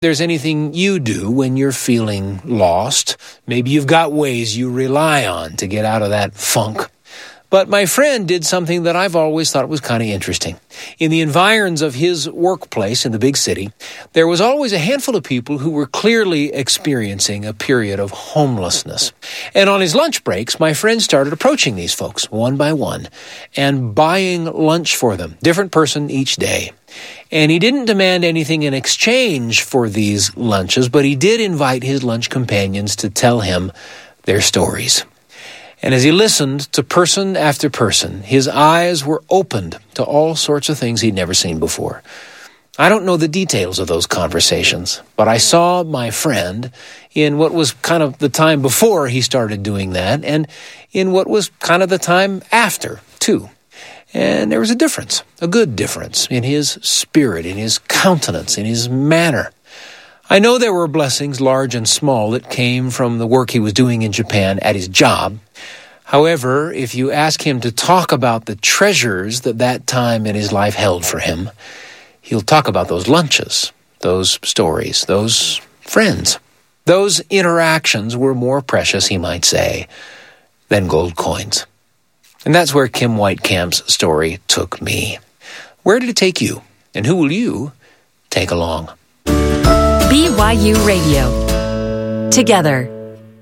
there's anything you do when you're feeling lost. Maybe you've got ways you rely on to get out of that funk. But my friend did something that I've always thought was kind of interesting. In the environs of his workplace in the big city, there was always a handful of people who were clearly experiencing a period of homelessness. And on his lunch breaks, my friend started approaching these folks one by one and buying lunch for them, different person each day. And he didn't demand anything in exchange for these lunches, but he did invite his lunch companions to tell him their stories. And as he listened to person after person, his eyes were opened to all sorts of things he'd never seen before. I don't know the details of those conversations, but I saw my friend in what was kind of the time before he started doing that, and in what was kind of the time after, too. And there was a difference, a good difference, in his spirit, in his countenance, in his manner. I know there were blessings, large and small, that came from the work he was doing in Japan at his job. However, if you ask him to talk about the treasures that time in his life held for him, he'll talk about those lunches, those stories, those friends. Those interactions were more precious, he might say, than gold coins. And that's where Kim Weitkamp's story took me. Where did it take you? And who will you take along? BYU Radio. Together.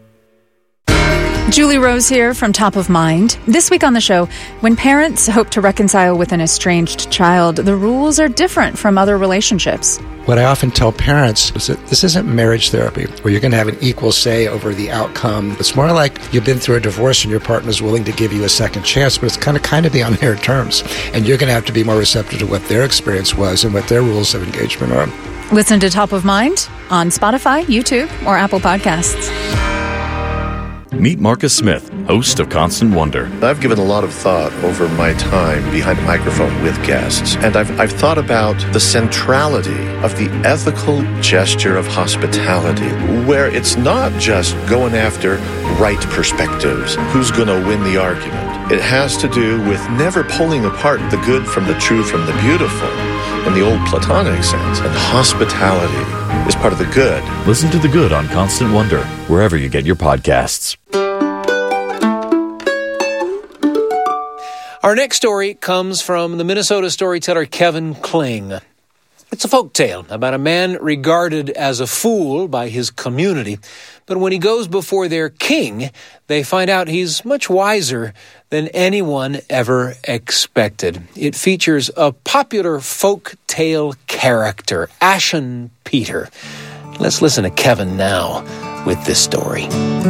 Julie Rose here from Top of Mind. This week on the show, when parents hope to reconcile with an estranged child, the rules are different from other relationships. What I often tell parents is that this isn't marriage therapy where you're going to have an equal say over the outcome. It's more like you've been through a divorce and your partner's willing to give you a second chance, but it's kind of be on their terms. And you're going to have to be more receptive to what their experience was and what their rules of engagement are. Listen to Top of Mind on Spotify, YouTube, or Apple Podcasts. Meet Marcus Smith, host of Constant Wonder. I've given a lot of thought over my time behind a microphone with guests, and I've thought about the centrality of the ethical gesture of hospitality, where it's not just going after right perspectives, who's going to win the argument. It has to do with never pulling apart the good from the true from the beautiful in the old Platonic sense, and hospitality is part of the good. Listen to The Good on Constant Wonder, wherever you get your podcasts. Our next story comes from the Minnesota storyteller Kevin Kling. It's a folk tale about a man regarded as a fool by his community, but when he goes before their king, they find out he's much wiser than anyone ever expected. It features a popular folk tale character, Ashen Peter. Let's listen to Kevin now with this story.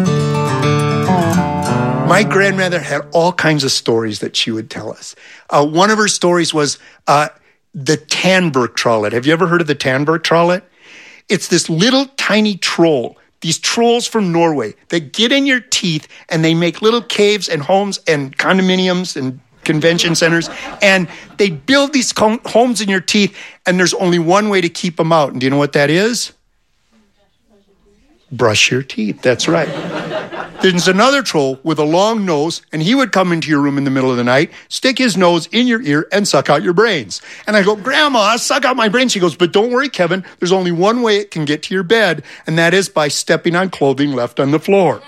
My grandmother had all kinds of stories that she would tell us. One of her stories was the Tandberg trollet. Have you ever heard of the Tandberg trollet? It's this little tiny troll. These trolls from Norway that get in your teeth and they make little caves and homes and condominiums and convention centers. And they build these homes in your teeth, and there's only one way to keep them out. And do you know what that is? Brush your teeth. That's right. There's another troll with a long nose, and he would come into your room in the middle of the night, stick his nose in your ear, and suck out your brains. And I go, Grandma, suck out my brains. She goes, but don't worry, Kevin. There's only one way it can get to your bed, and that is by stepping on clothing left on the floor.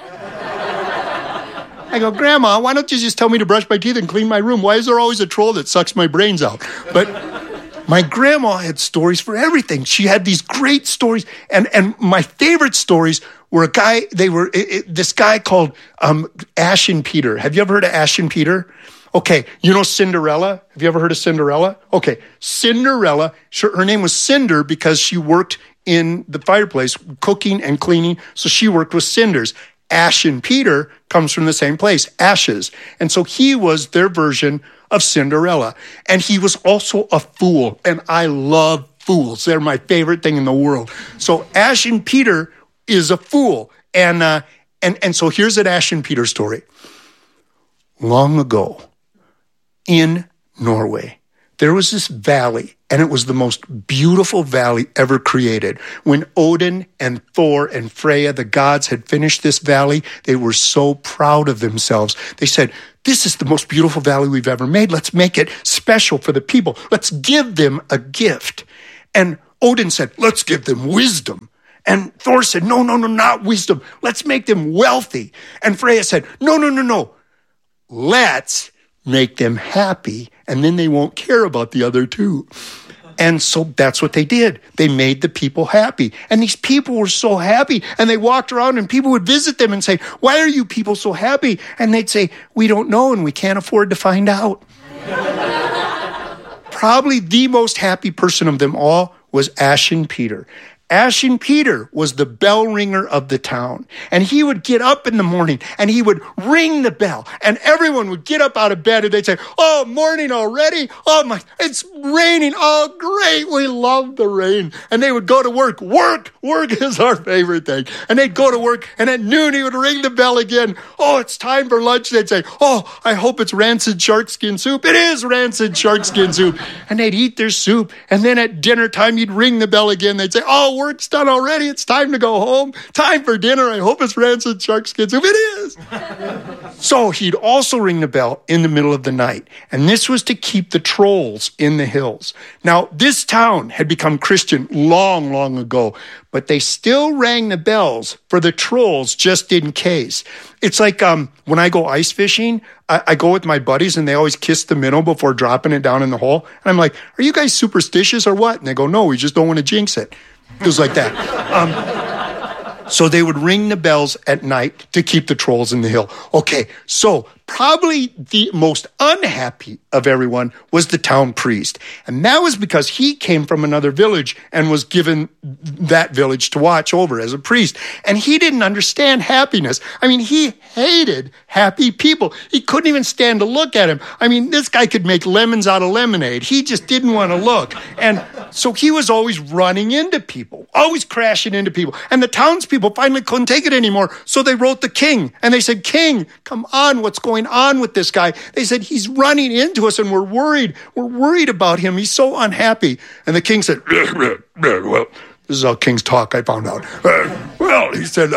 I go, Grandma, why don't you just tell me to brush my teeth and clean my room? Why is there always a troll that sucks my brains out? But my grandma had stories for everything. She had these great stories, and my favorite stories were this guy called Ashen Peter. Have you ever heard of Ashen Peter? Okay, you know Cinderella? Have you ever heard of Cinderella? Okay, Cinderella, her name was Cinder because she worked in the fireplace, cooking and cleaning, so she worked with cinders. Ashen Peter comes from the same place, ashes. And so he was their version of Cinderella. And he was also a fool, and I love fools. They're my favorite thing in the world. So Ashen Peter is a fool. And so here's an Ashen Peter story. Long ago, in Norway, there was this valley, and it was the most beautiful valley ever created. When Odin and Thor and Freya, the gods, had finished this valley, they were so proud of themselves. They said, this is the most beautiful valley we've ever made. Let's make it special for the people. Let's give them a gift. And Odin said, let's give them wisdom. And Thor said, no, not wisdom. Let's make them wealthy. And Freya said, no. Let's make them happy, and then they won't care about the other two. And so that's what they did. They made the people happy. And these people were so happy. And they walked around and people would visit them and say, why are you people so happy? And they'd say, we don't know and we can't afford to find out. Probably the most happy person of them all was Ashen Peter. Ashen Peter was the bell ringer of the town. And he would get up in the morning and he would ring the bell. And everyone would get up out of bed and they'd say, oh, morning already? Oh, my, it's raining. Oh, great. We love the rain. And they would go to work. Work is our favorite thing. And they'd go to work and at noon he would ring the bell again. Oh, it's time for lunch. They'd say, oh, I hope it's rancid shark skin soup. It is rancid shark skin soup. And they'd eat their soup. And then at dinner time, you'd ring the bell again. They'd say, oh, work's done already. It's time to go home. Time for dinner. I hope it's rancid shark skin soup. It is. So he'd also ring the bell in the middle of the night. And this was to keep the trolls in the hills. Now, this town had become Christian long, long ago, but they still rang the bells for the trolls just in case. It's like when I go ice fishing, I go with my buddies and they always kiss the minnow before dropping it down in the hole. And I'm like, are you guys superstitious or what? And they go, no, we just don't want to jinx it. It was like that. So they would ring the bells at night to keep the trolls in the hill. Okay, so probably the most unhappy of everyone was the town priest. And that was because he came from another village and was given that village to watch over as a priest. And he didn't understand happiness. I mean, he hated happy people. He couldn't even stand to look at him. I mean, this guy could make lemons out of lemonade. He just didn't want to look. And so he was always running into people, always crashing into people. And the townspeople finally couldn't take it anymore. So they wrote the king and they said, King, come on, what's going on with this guy? They said, he's running into us and we're worried. We're worried about him. He's so unhappy. And the king said, well, this is how kings talk, I found out. Well, he said,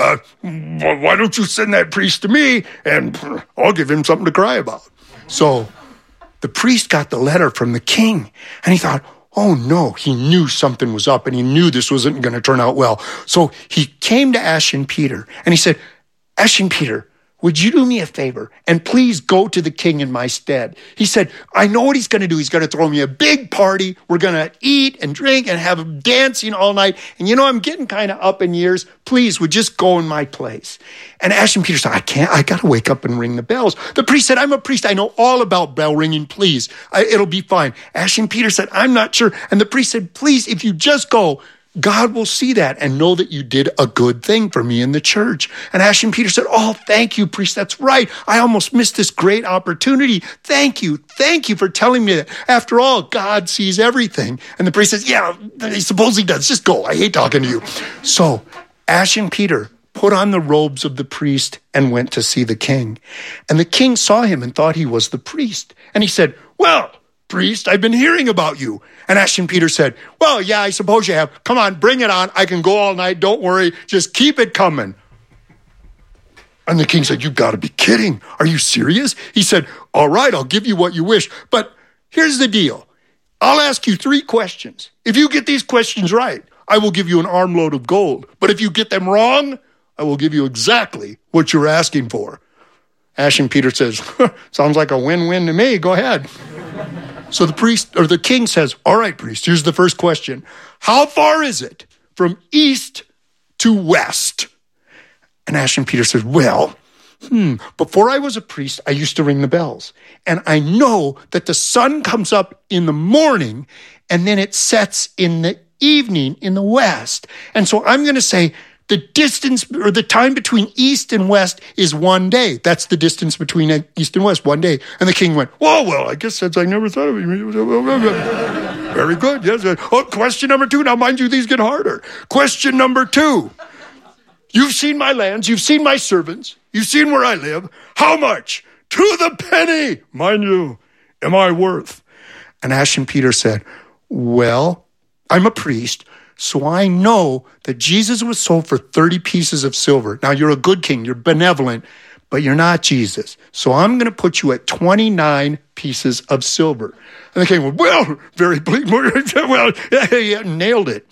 why don't you send that priest to me and I'll give him something to cry about. So the priest got the letter from the king and he thought, oh no, he knew something was up and he knew this wasn't going to turn out well. So he came to Ashen Peter and he said, Ashen Peter, would you do me a favor and please go to the king in my stead? He said, I know what he's going to do. He's going to throw me a big party. We're going to eat and drink and have him dancing all night. And you know, I'm getting kind of up in years. Please, would just go in my place. And Ashen Peter said, I got to wake up and ring the bells. The priest said, I'm a priest. I know all about bell ringing. Please, it'll be fine. Ashen Peter said, I'm not sure. And the priest said, please, if you just go, God will see that and know that you did a good thing for me in the church. And Ashen Peter said, oh, thank you, priest. That's right. I almost missed this great opportunity. Thank you. Thank you for telling me that. After all, God sees everything. And the priest says, yeah, I suppose he does. Just go. I hate talking to you. So Ashen Peter put on the robes of the priest and went to see the king. And the king saw him and thought he was the priest. And he said, well, priest, I've been hearing about you. And Ashen Peter said, well, yeah, I suppose you have. Come on, bring it on. I can go all night. Don't worry. Just keep it coming. And the king said, you've got to be kidding. Are you serious? He said, all right, I'll give you what you wish. But here's the deal. I'll ask you 3 questions. If you get these questions right, I will give you an armload of gold. But if you get them wrong, I will give you exactly what you're asking for. Ashen Peter says, sounds like a win-win to me. Go ahead. So the priest or the king says, all right, priest, here's the first question. How far is it from east to west? And Ashen Peter says, well, before I was a priest, I used to ring the bells. And I know that the sun comes up in the morning and then it sets in the evening in the west. And so I'm going to say the distance or the time between east and west is 1 day. That's the distance between east and west, 1 day. And the king went, whoa, well, I guess that's, I never thought of it. Very good. Yes. Oh, question number 2. Now, mind you, these get harder. Question number 2. You've seen my lands. You've seen my servants. You've seen where I live. How much? To the penny, mind you, am I worth? And Ashen Peter said, well, I'm a priest. So I know that Jesus was sold for 30 pieces of silver. Now, you're a good king. You're benevolent. but you're not Jesus. So I'm going to put you at 29 pieces of silver. And the king went, well, very bleak. Well, yeah, nailed it.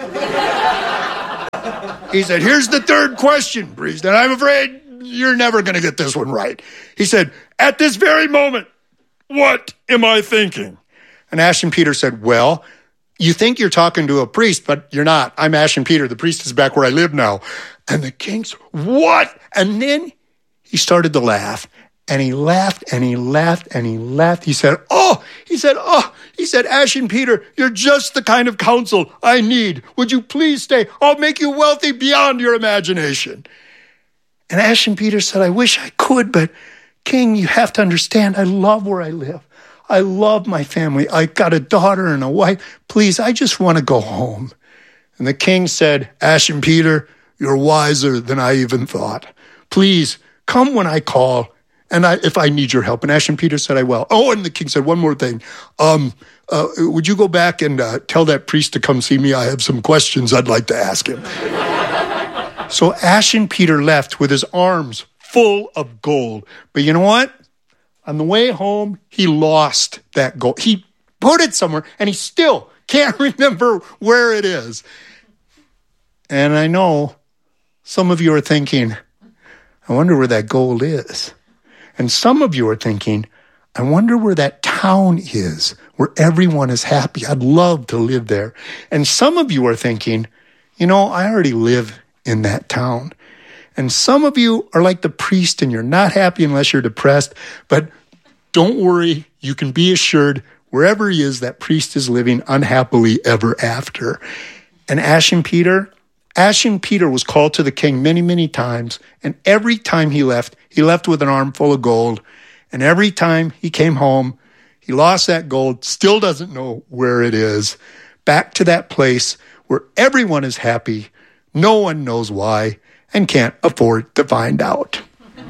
He said, here's the third question, priest, and I'm afraid you're never going to get this one right. He said, at this very moment, what am I thinking? And Ashton Peter said, well, you think you're talking to a priest, but you're not. I'm Ashton Peter. The priest is back where I live now. And the king said, what? And then he started to laugh. And he laughed and he laughed and he laughed. He said, Ashton Peter, you're just the kind of counsel I need. Would you please stay? I'll make you wealthy beyond your imagination. And Ashton Peter said, I wish I could, but King, you have to understand, I love where I live. I love my family. I got a daughter and a wife. Please, I just want to go home. And the king said, Ashton Peter, you're wiser than I even thought. Please, come when I call, and if I need your help. And Ashton Peter said, I will. Oh, and the king said, one more thing. Would you go back and tell that priest to come see me? I have some questions I'd like to ask him. So Ashton Peter left with his arms full of gold. But you know what? On the way home, he lost that gold. He put it somewhere, and he still can't remember where it is. And I know some of you are thinking, I wonder where that gold is. And some of you are thinking, I wonder where that town is, where everyone is happy. I'd love to live there. And some of you are thinking, I already live in that town. And some of you are like the priest and you're not happy unless you're depressed. But don't worry, you can be assured wherever he is, that priest is living unhappily ever after. And Ashton Peter was called to the king many, many times. And every time he left with an arm full of gold. And every time he came home, he lost that gold, still doesn't know where it is. Back to that place where everyone is happy, no one knows why, and can't afford to find out.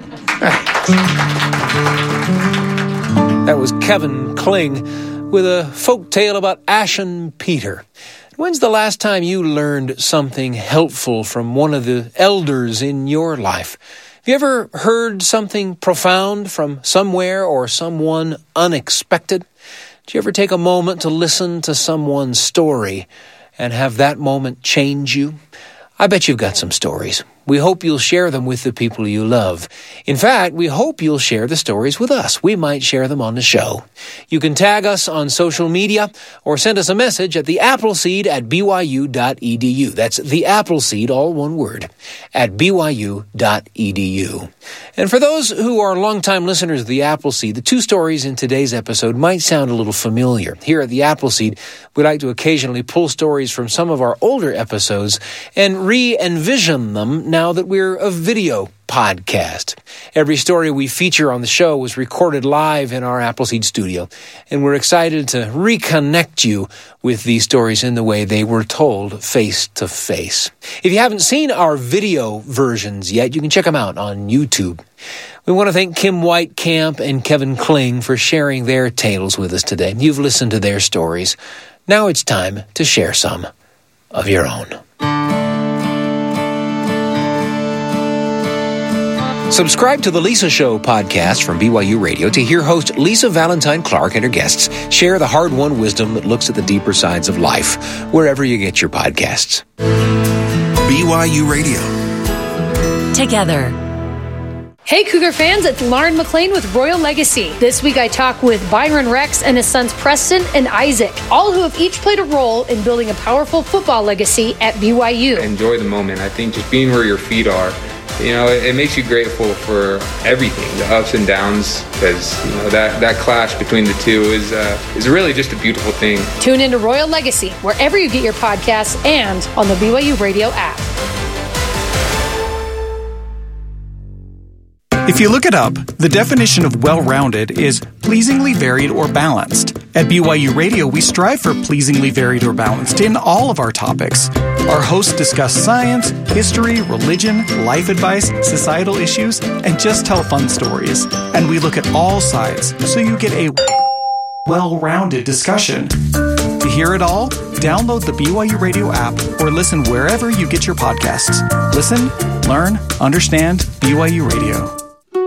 That was Kevin Kling with a folk tale about Ashton Peter. When's the last time you learned something helpful from one of the elders in your life? Have you ever heard something profound from somewhere or someone unexpected? Did you ever take a moment to listen to someone's story and have that moment change you? I bet you've got some stories. We hope you'll share them with the people you love. In fact, we hope you'll share the stories with us. We might share them on the show. You can tag us on social media or send us a message at theappleseed@byu.edu. That's the Appleseed, all one word, at byu.edu. And for those who are longtime listeners of the Appleseed, the two stories in today's episode might sound a little familiar. Here at the Appleseed, we like to occasionally pull stories from some of our older episodes and re-envision them now that we're a video podcast. Every story we feature on the show was recorded live in our Appleseed studio, and we're excited to reconnect you with these stories in the way they were told face to face. If you haven't seen our video versions yet, you can check them out on YouTube. We want to thank Kim White-Camp and Kevin Kling for sharing their tales with us today. You've listened to their stories. Now it's time to share some of your own. Subscribe to the Lisa Show podcast from BYU Radio to hear host Lisa Valentine Clark and her guests share the hard-won wisdom that looks at the deeper sides of life, wherever you get your podcasts. BYU Radio. Together. Hey Cougar fans, it's Lauren McLean with Royal Legacy. This week I talk with Byron Rex and his sons Preston and Isaac, all who have each played a role in building a powerful football legacy at BYU. Enjoy the moment. I think just being where your feet are, it makes you grateful for everything, the ups and downs, because that clash between the two is really just a beautiful thing. Tune into Royal Legacy wherever you get your podcasts and on the BYU Radio app. If you look it up, the definition of well-rounded is pleasingly varied or balanced. At BYU Radio, we strive for pleasingly varied or balanced in all of our topics. Our hosts discuss science, history, religion, life advice, societal issues, and just tell fun stories. And we look at all sides, so you get a well-rounded discussion. To hear it all, download the BYU Radio app or listen wherever you get your podcasts. Listen, learn, understand BYU Radio.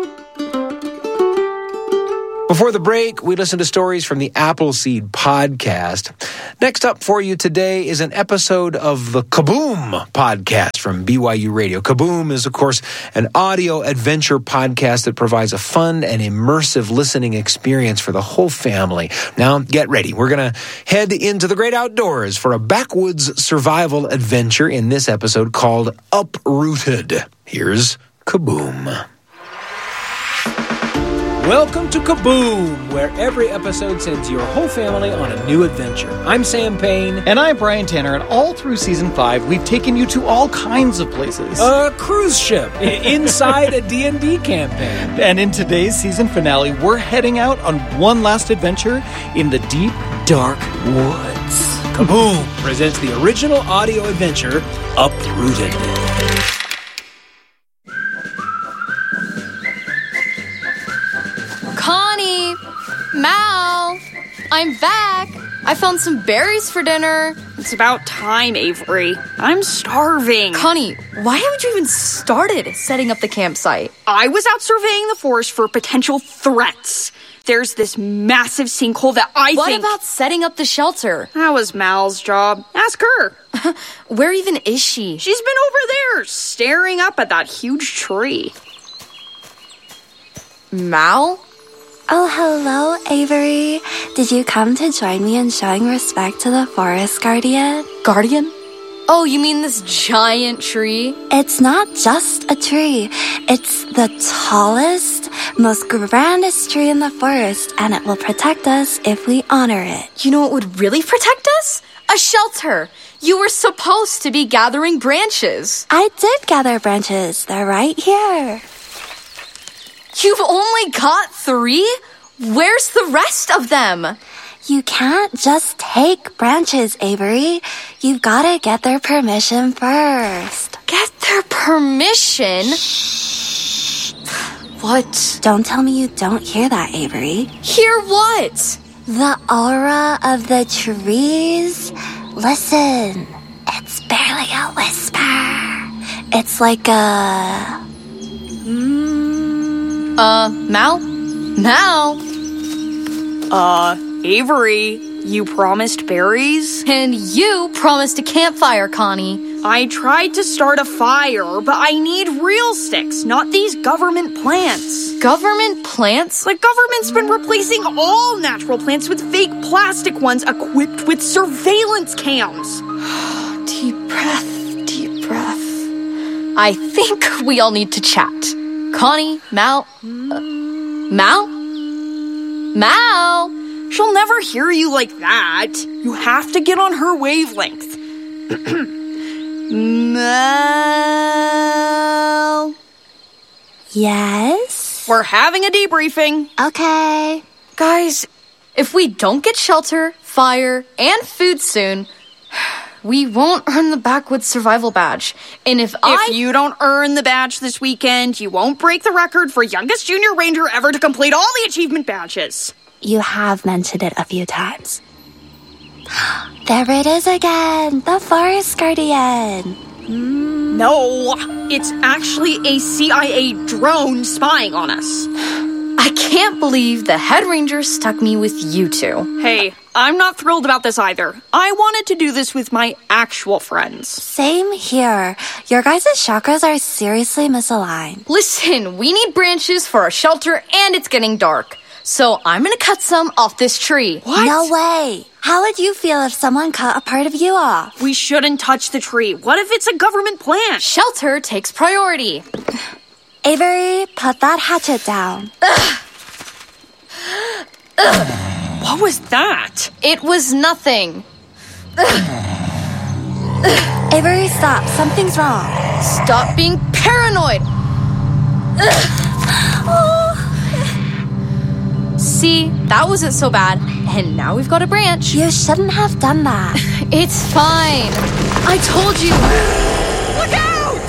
Before the break, we listened to stories from the Appleseed podcast. Next up for you today is an episode of the Kaboom podcast from BYU Radio. Kaboom is, of course, an audio adventure podcast that provides a fun and immersive listening experience for the whole family. Now, get ready. We're going to head into the great outdoors for a backwoods survival adventure in this episode called Uprooted. Here's Kaboom. Welcome to Kaboom, where every episode sends your whole family on a new adventure. I'm Sam Payne. And I'm Brian Tanner, and all through Season 5, we've taken you to all kinds of places. A cruise ship inside a D&D campaign. And in today's season finale, we're heading out on one last adventure in the deep, dark woods. Kaboom presents the original audio adventure, Uprooted. Connie! Mal! I'm back! I found some berries for dinner. It's about time, Avery. I'm starving. Connie, why haven't you even started setting up the campsite? I was out surveying the forest for potential threats. There's this massive sinkhole that What about setting up the shelter? That was Mal's job. Ask her. Where even is she? She's been over there, staring up at that huge tree. Mal? Oh, hello, Avery. Did you come to join me in showing respect to the forest guardian? Guardian? Oh, you mean this giant tree? It's not just a tree. It's the tallest, most grandest tree in the forest, and it will protect us if we honor it. You know what would really protect us? A shelter. You were supposed to be gathering branches. I did gather branches. They're right here. You've only got 3? Where's the rest of them? You can't just take branches, Avery. You've got to get their permission first. Get their permission? What? Don't tell me you don't hear that, Avery. Hear what? The aura of the trees. Listen, it's barely a whisper. It's like a... Mal? Mal? Avery, you promised berries? And you promised a campfire, Connie. I tried to start a fire, but I need real sticks, not these government plants. Government plants? The government's been replacing all natural plants with fake plastic ones equipped with surveillance cams. Deep breath, deep breath. I think we all need to chat. Connie, Mal... Mal? Mal? She'll never hear you like that. You have to get on her wavelength. Mal? Yes? We're having a debriefing. Okay. Guys, if we don't get shelter, fire, and food soon, we won't earn the Backwoods Survival Badge. And if you don't earn the badge this weekend, you won't break the record for youngest junior ranger ever to complete all the achievement badges. You have mentioned it a few times. There it is again, the forest guardian. No, it's actually a CIA drone spying on us. I can't believe the head ranger stuck me with you two. Hey, I'm not thrilled about this either. I wanted to do this with my actual friends. Same here. Your guys' chakras are seriously misaligned. Listen, we need branches for our shelter and it's getting dark. So I'm gonna cut some off this tree. What? No way. How would you feel if someone cut a part of you off? We shouldn't touch the tree. What if it's a government plant? Shelter takes priority. Avery, put that hatchet down. What was that? It was nothing. Avery, stop. Something's wrong. Stop being paranoid. See, that wasn't so bad. And now we've got a branch. You shouldn't have done that. It's fine. I told you. Look out!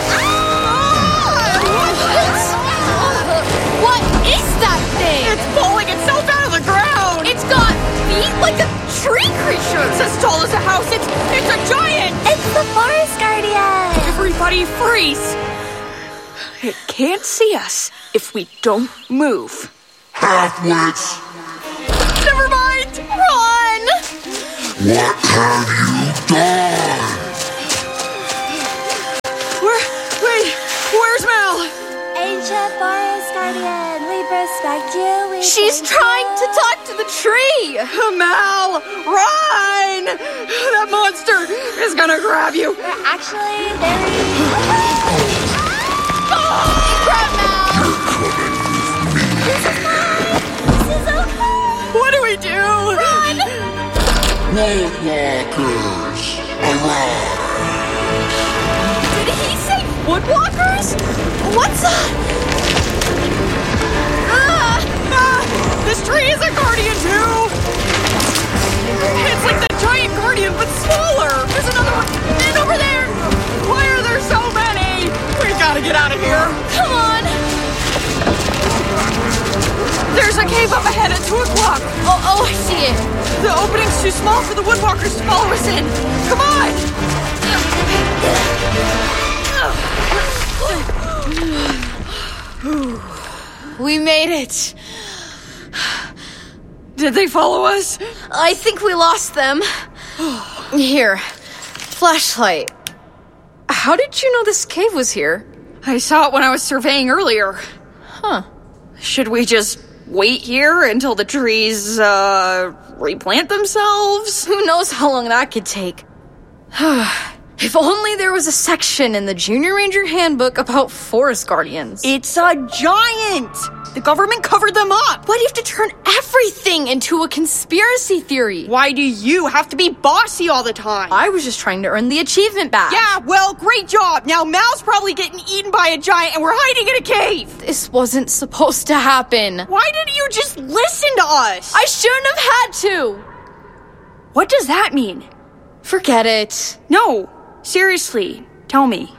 What is that thing? It's pulling itself out of the ground! It's got feet like a tree creature. It's as tall as a house. It's a giant! It's the forest guardian! Everybody freeze! It can't see us if we don't move. halfwits! Never mind! Run! What have you done? Where's Mel? Ancient Forest Guardian, we respect you. She's trying to talk to the tree. Mel, run! That monster is gonna grab you. We're actually very... Grab Mel. This is okay. What do we do? Run! Woodwalkers, arrive! Did he say woodwalkers? What's that? This tree is a guardian too! It's like the giant guardian, but smaller! There's another one! And over there! Why are there so many? We gotta get out of here! Come on! There's a cave up ahead at 2 o'clock! Oh, I see it! The opening's too small for the woodwalkers to follow us in! Come on! We made it! Did they follow us? I think we lost them. Here, flashlight. How did you know this cave was here? I saw it when I was surveying earlier. Huh. Should we just wait here until the trees, replant themselves? Who knows how long that could take? If only there was a section in the Junior Ranger Handbook about forest guardians. It's a giant! The government covered them up! Why do you have to turn everything into a conspiracy theory? Why do you have to be bossy all the time? I was just trying to earn the achievement badge. Yeah, well, great job! Now Mal's probably getting eaten by a giant and we're hiding in a cave! This wasn't supposed to happen. Why didn't you just listen to us? I shouldn't have had to! What does that mean? Forget it. No, seriously, tell me.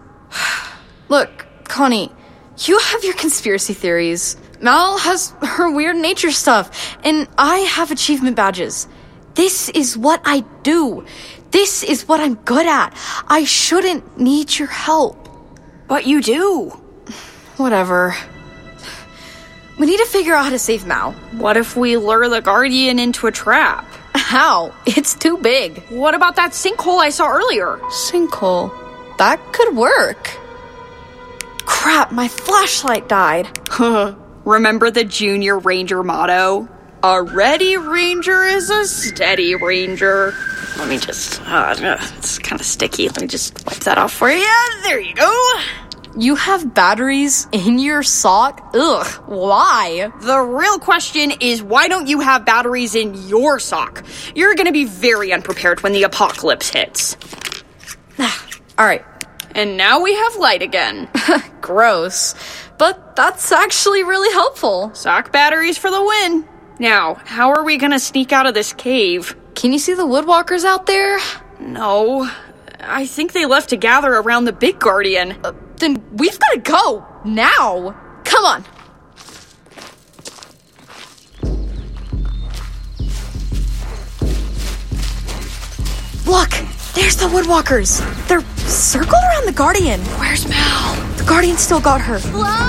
Look, Connie, you have your conspiracy theories. Mal has her weird nature stuff, and I have achievement badges. This is what I do. This is what I'm good at. I shouldn't need your help. But you do. Whatever. We need to figure out how to save Mal. What if we lure the Guardian into a trap? How? It's too big. What about that sinkhole I saw earlier? Sinkhole? That could work. Crap, my flashlight died. Remember the Junior Ranger motto? A ready ranger is a steady ranger. Let me just... it's kind of sticky. Let me just wipe that off for you. There you go. You have batteries in your sock? Ugh, why? The real question is, why don't you have batteries in your sock? You're gonna be very unprepared when the apocalypse hits. All right. And now we have light again. Gross. But that's actually really helpful. Sock batteries for the win. Now, how are we gonna sneak out of this cave? Can you see the woodwalkers out there? No. I think they left to gather around the big guardian. Then we've gotta go. Now. Come on. Look, there's the woodwalkers. They're circled around the guardian. Where's Mal? The guardian still got her.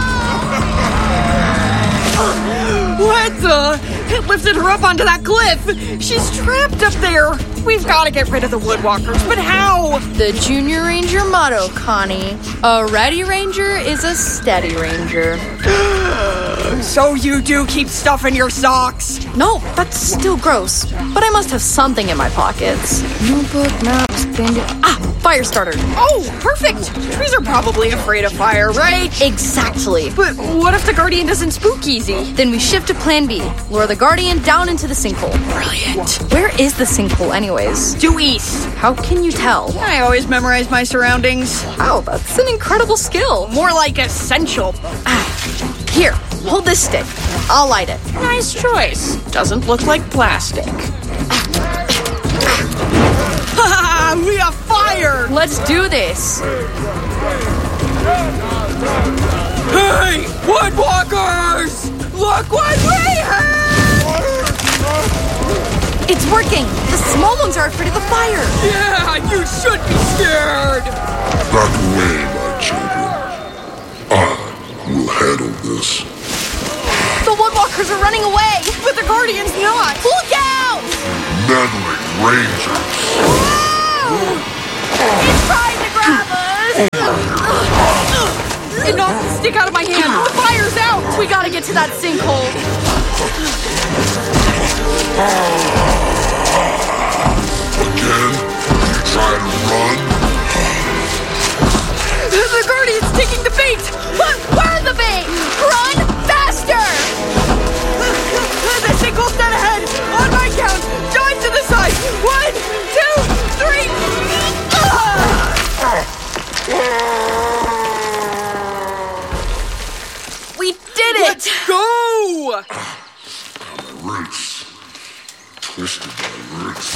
What the? It lifted her up onto that cliff. She's trapped up there. We've got to get rid of the woodwalkers, but how? The Junior Ranger motto, Connie. A ready ranger is a steady ranger. So you do keep stuff in your socks? No, that's still gross. But I must have something in my pockets. Notebook, maps, bandit... fire starter. Oh, perfect. Trees are probably afraid of fire, right? Exactly. But what if the Guardian doesn't spook easy? Then we shift to plan B. Lure the Guardian down into the sinkhole. Brilliant. Where is the sinkhole anyways? Due east. How can you tell? I always memorize my surroundings. Wow, that's an incredible skill. More like essential. Here, hold this stick. I'll light it. Nice choice. Doesn't look like plastic. We have fire! Let's do this. Hey, woodwalkers! Look what we have! It's working. The small ones are afraid of the fire. Yeah, you should be scared. Back away, my children. I will handle this. The woodwalkers Woodwalkers are running away! But the Guardian's not! Look out! Meddling Rangers. It's trying to grab us! It knocked the stick out of my hand! The fire's out! We gotta get to that sinkhole! Again? You try to run? The Guardian's taking the bait! Where's the bait? Run faster! The sinkhole's dead ahead! On my count! Dive to the side! 1, 2, 3! We did it! Let's go! My roots. Twisted my roots.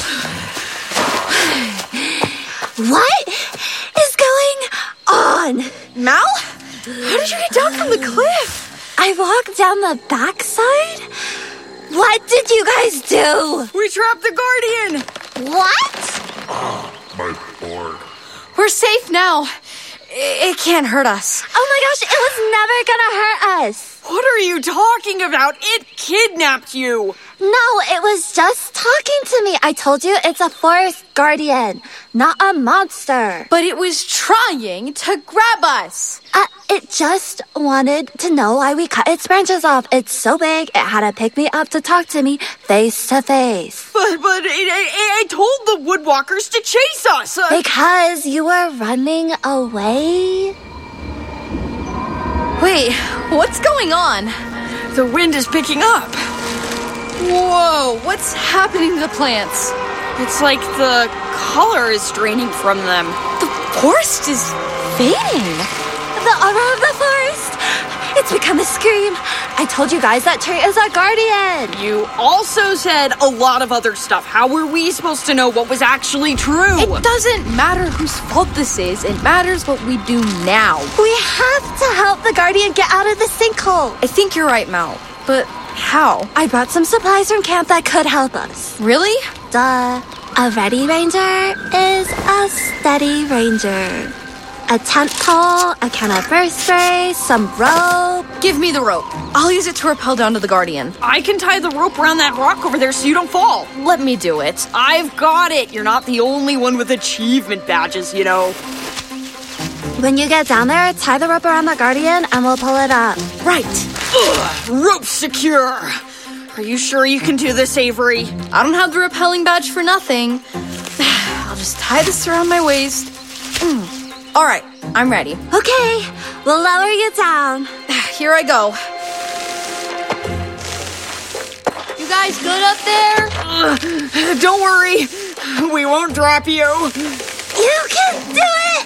What is going on? Mal? How did you get down from the cliff? I walked down the backside? What did you guys do? We trapped the Guardian! What? My board. We're safe now. It can't hurt us. Oh my gosh, it was never gonna hurt us. What are you talking about? It kidnapped you! No, it was just talking to me. I told you it's a forest guardian, not a monster. But it was trying to grab us. It just wanted to know why we cut its branches off. It's so big, it had to pick me up to talk to me face to face. But I told the Woodwalkers to chase us! Because you were running away? Wait, what's going on? The wind is picking up. Whoa, what's happening to the plants? It's like the color is draining from them. The forest is fading. The aura of the forest. It's become a scream. I told you guys that tree is our guardian. You also said a lot of other stuff. How were we supposed to know what was actually true? It doesn't matter whose fault this is. It matters what we do now. We have to help the guardian get out of the sinkhole. I think you're right, Mal. But how? I brought some supplies from camp that could help us. Really? Duh. A ready ranger is a steady ranger. A tent pole, a can of bird spray, some rope. Give me the rope. I'll use it to rappel down to the Guardian. I can tie the rope around that rock over there so you don't fall. Let me do it. I've got it. You're not the only one with achievement badges, you know. When you get down there, tie the rope around the Guardian and we'll pull it up. Right. Rope secure. Are you sure you can do this, Avery? I don't have the rappelling badge for nothing. I'll just tie this around my waist. All right, I'm ready. Okay, we'll lower you down. Here I go. You guys good up there? Don't worry. We won't drop you. You can do it,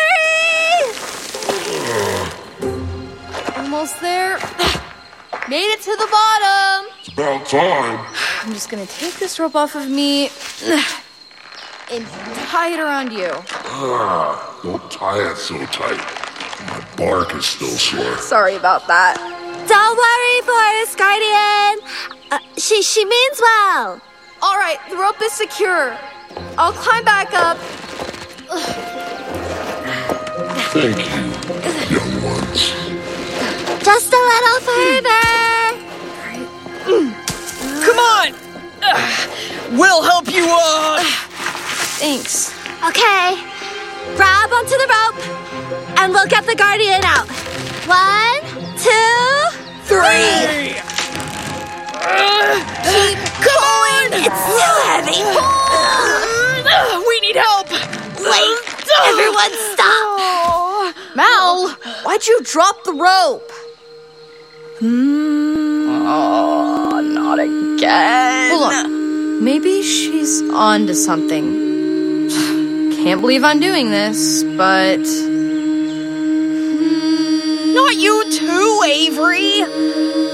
Avery! Almost there. Made it to the bottom. It's about time. I'm just going to take this rope off of me and tie it around you. Don't tie it so tight. My bark is still sore. Sorry about that. Don't worry, Forest Guardian. She means well. All right, the rope is secure. I'll climb back up. Thank you, young ones. Just a little further. Come on. We'll help you up. Thanks. Okay. Grab onto the rope, and we'll get the Guardian out. 1, 2, 3. Keep going. It's too heavy. We need help. Wait. Everyone stop. Mal, why'd you drop the rope? Oh, not again. Hold on. Maybe she's onto something. Can't believe I'm doing this, but... Not you too, Avery.